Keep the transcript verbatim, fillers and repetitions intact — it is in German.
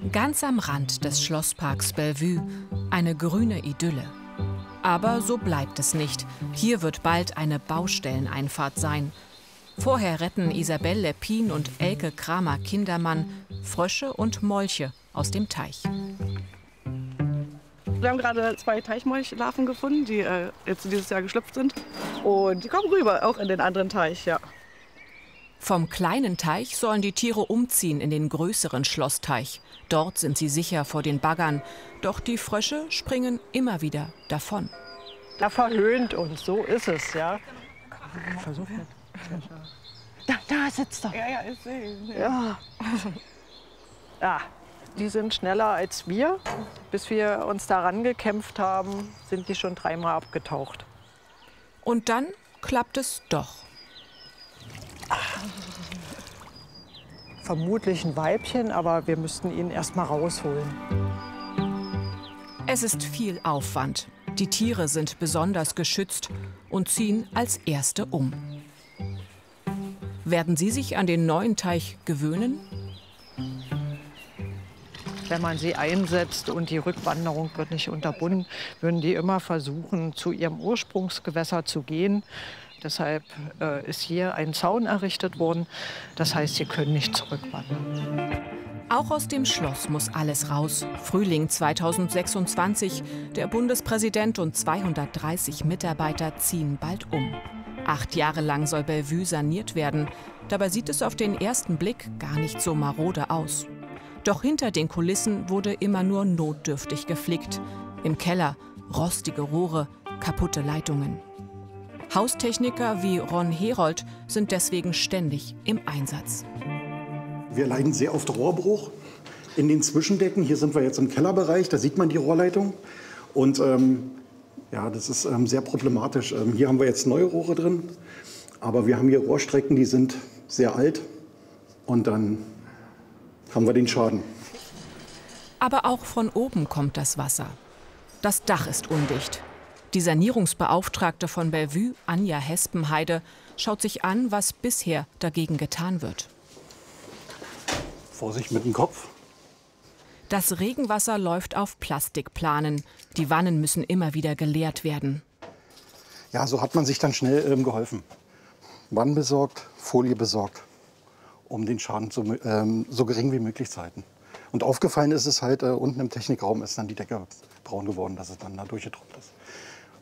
Ganz am Rand des Schlossparks Bellevue eine grüne Idylle. Aber so bleibt es nicht. Hier wird bald eine Baustelleneinfahrt sein. Vorher retten Isabelle Leppin und Elke Kramer-Kindermann Frösche und Molche aus dem Teich. Wir haben gerade zwei Teichmolchlarven gefunden, die äh, jetzt dieses Jahr geschlüpft sind. Und die kommen rüber, auch in den anderen Teich, ja. Vom kleinen Teich sollen die Tiere umziehen in den größeren Schlossteich. Dort sind sie sicher vor den Baggern. Doch die Frösche springen immer wieder davon. Er verhöhnt uns, so ist es, ja. Versuch nicht. Da, da sitzt er. Ja, ja, ich sehe ihn. Ja. Ja, die sind schneller als wir. Bis wir uns daran gekämpft haben, sind die schon dreimal abgetaucht. Und dann klappt es doch. Vermutlich ein Weibchen, aber wir müssten ihn erst mal rausholen. Es ist viel Aufwand. Die Tiere sind besonders geschützt und ziehen als Erste um. Werden sie sich an den neuen Teich gewöhnen? Wenn man sie einsetzt und die Rückwanderung wird nicht unterbunden, würden die immer versuchen, zu ihrem Ursprungsgewässer zu gehen. Deshalb äh, ist hier ein Zaun errichtet worden. Das heißt, sie können nicht zurückwandern. Auch aus dem Schloss muss alles raus. Frühling zweitausendsechsundzwanzig. Der Bundespräsident und zweihundertdreißig Mitarbeiter ziehen bald um. Acht Jahre lang soll Bellevue saniert werden. Dabei sieht es auf den ersten Blick gar nicht so marode aus. Doch hinter den Kulissen wurde immer nur notdürftig geflickt. Im Keller rostige Rohre, kaputte Leitungen. Haustechniker wie Ron Herold sind deswegen ständig im Einsatz. Wir leiden sehr oft Rohrbruch in den Zwischendecken. Hier sind wir jetzt im Kellerbereich, da sieht man die Rohrleitung. Und ähm, ja, das ist ähm, sehr problematisch. Ähm, hier haben wir jetzt neue Rohre drin, aber wir haben hier Rohrstrecken, die sind sehr alt. Und dann haben wir den Schaden. Aber auch von oben kommt das Wasser. Das Dach ist undicht. Die Sanierungsbeauftragte von Bellevue, Anja Hespenheide, schaut sich an, was bisher dagegen getan wird. Vorsicht mit dem Kopf. Das Regenwasser läuft auf Plastikplanen. Die Wannen müssen immer wieder geleert werden. Ja, so hat man sich dann schnell ähm, geholfen. Wannen besorgt, Folie besorgt, um den Schaden so, ähm, so gering wie möglich zu halten. Und aufgefallen ist es halt, äh, unten im Technikraum ist dann die Decke braun geworden, dass es dann da durchgetropft ist.